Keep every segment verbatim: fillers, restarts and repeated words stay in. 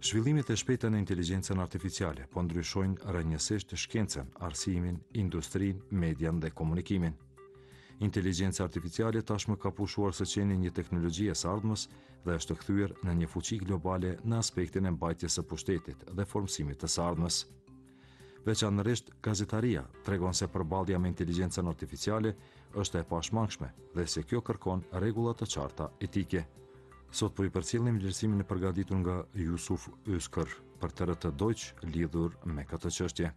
Zhvillimet e shpejta në inteligjencën artificiale po ndryshojnë rrënjësisht shkencën, arsimin, industrinë, median dhe komunikimin. Inteligjenca artificiale tashmë ka pushuar së qeni një teknologji e së ardhmës dhe është kthyer në një fuqi globale në aspektin e mbajtjes së pushtetit dhe formësimit të së ardhmës. Veçanërisht gazetaria tregon se përballja me inteligjencën artificiale është e pashmangshme dhe se kjo kërkon rregulla të qarta etike. Sot po i përcjellim vlerësimin e përgatitur nga Yusuf Özkër për T R T Deutsch lidhur me këtë çështje.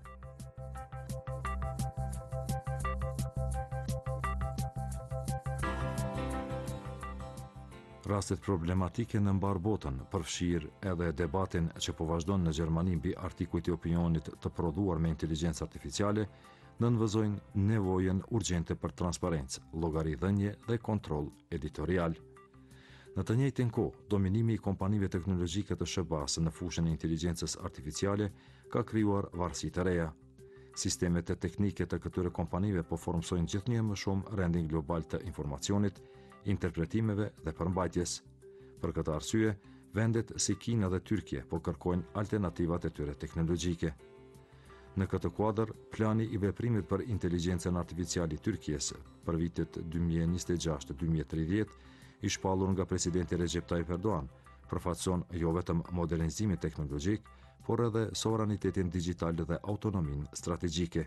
Rastet problematike në mbar botën përfshir edhe debatin që po vazhdon në Gjermani mbi artikujt e opinionit të prodhuar me inteligjencë artificiale, nënvëzojnë nevojën urgjente për transparencë, llogaridhënie dhe kontroll editorial. Në të njëjtën kohë, dominimi i kompanive teknologjike të sh ba ese në fushën e inteligjencës artificiale ka krijuar varësi të reja. Sistemet e teknike të këtyre kompanive po formsojnë gjithnjë më shumë rendin global të informacionit, interpretimeve dhe përmbajtjes. Për këtë arsye, vendet si Kina dhe Tyrkia po kërkojnë alternativat e tyre teknologjike. Në këtë kuadër, plani i veprimit për inteligjencën artificiale i Tyrkisë për vitet dy mijë e njëzet e gjashtë deri në dy mijë e tridhjetë i shpallur nga presidenti Recep Tayyip Erdogan, përfaqëson jo vetëm modernizimin teknologjik, por edhe sovranitetin digjital dhe autonominë strategjike.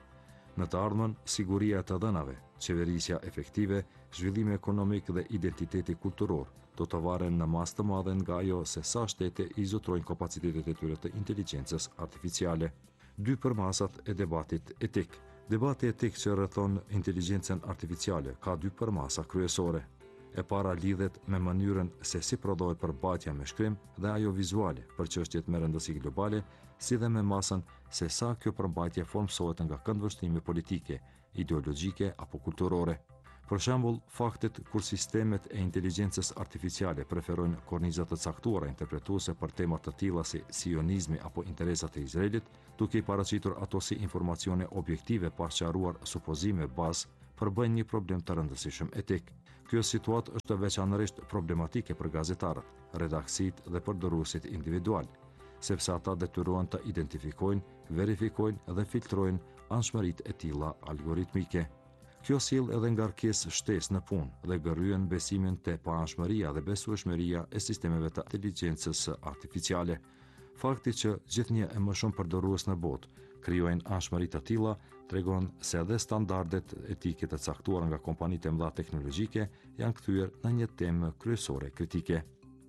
Në të ardhmen, siguria e të dhënave, qeverisja efektive, zhvillimi ekonomik dhe identiteti kulturor do të varen në masë të madhe nga ajo se sa shtete i zotrojnë kapacitetet e tyre të inteligjencës artificiale. Dy përmasat e debatit etik. Debati etik që rrethon inteligjencën artificiale ka dy përmasa kryesore. E para lidhet me mënyrën se si prodhohet përbajtja me shkrim dhe ajo vizuale për çështjet me rëndësi globale, si dhe me masën se sa kjo përbajtje formsohet nga këndvështrime politike, ideologjike apo kulturore. Për shembull, faktet kur sistemet e inteligjencës artificiale preferojnë korniza të caktuara interpretuese për tema të tilla si sionizmi apo interesat e Izraelit, duke i paraqitur ato si informacione objektive pa sqaruar supozime bazë, përbëjnë një problem të rëndësishëm etik. Kjo situatë është veçanërisht problematike për gazetarët, redaksit dhe përdoruesit individual, sepse ata detyrohen të identifikojnë, verifikojnë dhe filtrojnë anshmëritë e tilla algoritmike. Kjo sjell edhe ngarkesë shtesë në punë dhe gërryen besimin te paanshmëria dhe besueshmëria e sistemeve të inteligjencës artificiale. Fakti që gjithnjë e më shumë përdorues në botë krijojnë anshmëri të tilla tregon se edhe standardet etike të caktuara nga kompanitë e mëdha teknologjike janë kthyer në një temë kryesore kritike.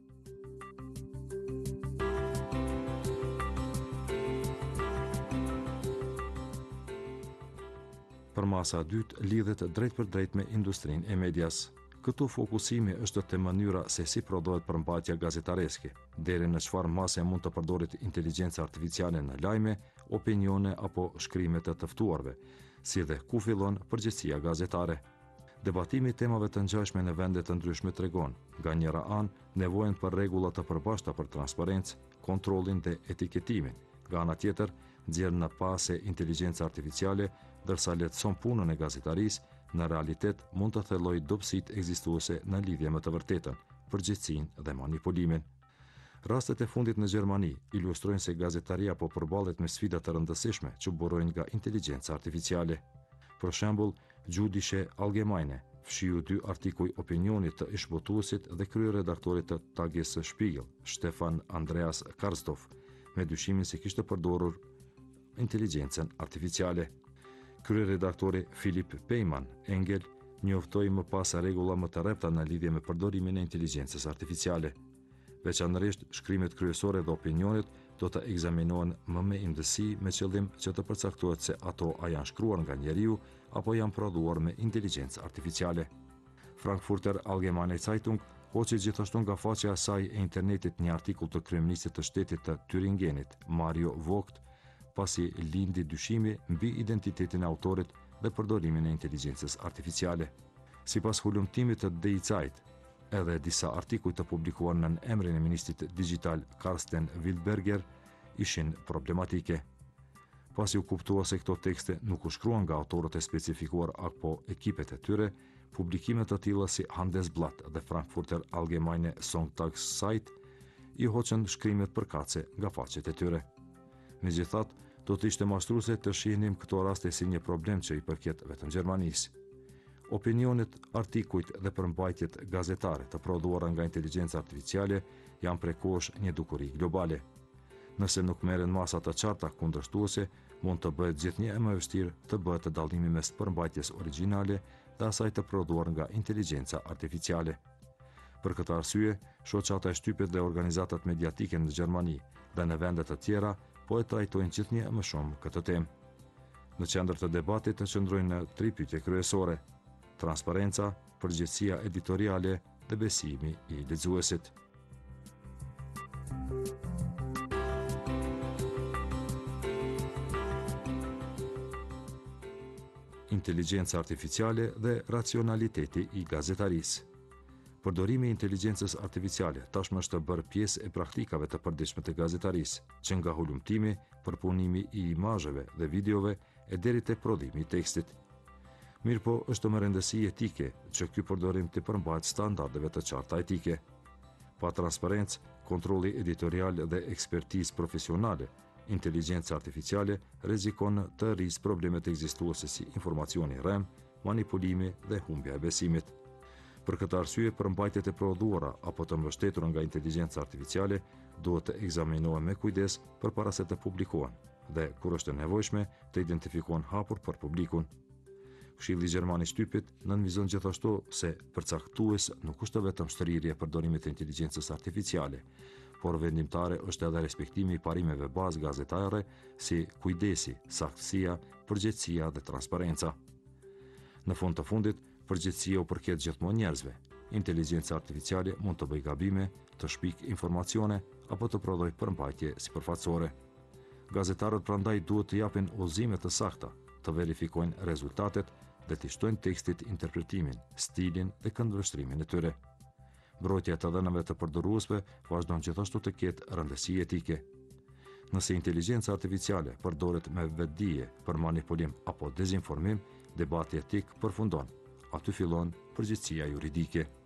Përmasa e dytë lidhet drejt për drejt me industrinë e medias. Këtu fokusimi është te mënyra se si prodhohet përmbajtja gazetareske, deri në çfarë mase mund të përdoret inteligjenca artificiale në lajme, opinione apo shkrime të të ftuarve, si dhe ku fillon përgjegjësia gazetare. Debatimi i temave të ngjashme në vende të ndryshme tregon, nga njëra anë, nevojën për rregulla të përbashkëta për transparencë, kontrollin dhe etiketimin. Nga ana tjetër, nxjerr në pa se inteligjenca artificiale, ndërsa lehtëson punën e gazetarisë, në realitet mund të thellojë dobësitë ekzistuese në lidhje me të vërtetën, përgjegjësinë dhe manipulimin. Rastet e fundit në Gjermani ilustrojnë se gazetaria po përballet me sfida të rëndësishme që burojnë nga inteligjenca artificiale. Për shembull, Jüdische Allgemeine fshiu dy artikuj opinionit të ish-botuesit dhe kryeredaktorit të Tagesspiegel, Stefan Andreas Karsdorf, me dyshimin se kishte përdorur inteligjencën artificiale. Kryeredaktori Philipp Peyman Engel njoftoi më pas rregulla më të rrepta në lidhje me përdorimin e inteligjencës artificiale. Veçanërisht shkrimet kryesore dhe opinionit do të ekzaminohen më me imdësi me qëllim që të përcaktohet se ato a janë shkruar nga njeriu apo janë prodhuar me inteligjencë artificiale. Frankfurter Allgemeine Zeitung hoqi gjithashtu nga faqja e saj e internetit një artikull të kryeministit të shtetit të Thüringenit, Mario Vogt, pasi lindi dyshimi mbi identitetin e autorit dhe përdorimin e inteligjencës artificiale. Sipas hulumtimit të Die Zeit, edhe disa artikuj të publikuar në emrin e ministrit digital Karsten Wildberger ishin problematike. Pasi u kuptua se këto tekste nuk u shkruan nga autorët e specifikuar apo ekipet e tyre, publikimet të tilla si Handelsblatt dhe Frankfurter Allgemeine Sonntagszeit i hoqen shkrimet përkatëse nga faqet e tyre. Megjithatë, do të ishte mashtruese të shihnim këto raste si një problem që i përket vetëm Gjermanisë. Opinionet, artikujt dhe përmbajtjet gazetare të prodhuara nga inteligjenca artificiale janë prekosh një dukuri globale. Nëse nuk merren masa të qarta kundërshtuese, mund të bëhet gjithnjë e më vështirë të bëhet dallimi mes përmbajtjes origjinale dhe asaj të prodhuar nga inteligjenca artificiale. Për këtë arsye, shoqata e shtypet dhe organizatat mediatike në Gjermani dhe në vende të tjera po e trajtojnë gjithnjë e më shumë këtë temë. Në qendër të debatit të qëndrojnë tri pyetje kryesore: transparenca, përgjegjësia editoriale dhe besimi i lexuesit. Inteligjenca artificiale dhe racionaliteti i gazetarisë. Përdorimi i inteligjencës artificiale tashmë është bërë pjesë e praktikave të përditshme të gazetarisë, që nga hulumtimi, përpunimi i imazheve dhe videove e deri te prodhimi i tekstit. Mirëpo është më rëndësi etike që ky përdorim të përmbahet standardeve të qarta etike. Pa transparencë, kontrolli editorial dhe ekspertizë profesionale, inteligjenca artificiale rrezikon të rrisë problemet ekzistuese si informacioni rrem, manipulimi dhe humbja e besimit. Për këtë arsye, përmbajtjet e prodhuara apo të mbështetura nga inteligjenca artificiale duhet të ekzaminohen me kujdes përpara se të publikohen dhe, kur është e nevojshme, të identifikohen hapur për publikun. Këshilli Gjerman i shtypit nënvizon gjithashtu se përcaktues nuk është vetëm shtrirja e përdorimit të inteligjencës artificiale, por vendimtare është edhe respektimi i parimeve bazë gazetare si kujdesi, saktësia, përgjegjësia dhe transparenca. Në fund të fundit, përgjegjësia u përket gjithmonë njerëzve. Inteligjenca artificiale mund të bëjë gabime, të shpikë informacione apo të prodhojë përmbajtje sipërfaqësore. Gazetarët prandaj duhet të japin udhëzime të sakta, të verifikojnë rezultatet dhe të shtojnë tekstit interpretimin, stilin dhe këndvështrimin e tyre. Mbrojtja e të dhënave të përdoruesve vazhdon gjithashtu të ketë rëndësi etike. Nëse inteligjenca artificiale përdoret me vetdije për manipulim apo dezinformim, debati etik përfundon. Aty fillon përgjegjësia juridike.